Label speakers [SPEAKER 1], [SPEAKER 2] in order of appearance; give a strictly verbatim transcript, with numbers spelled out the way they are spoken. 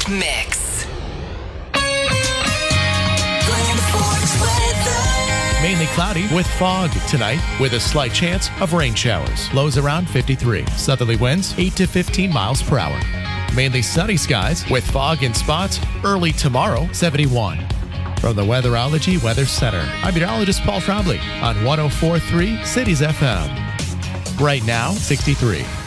[SPEAKER 1] Mix.
[SPEAKER 2] Mainly cloudy with fog tonight with a slight chance of rain showers. Lows around fifty-three. Southerly winds eight to fifteen miles per hour. Mainly sunny skies with fog in spots early tomorrow, seventy-one. From the Weatherology Weather Center, I'm meteorologist Paul Trombley on one oh four point three Cities F M. Right now, sixty-three.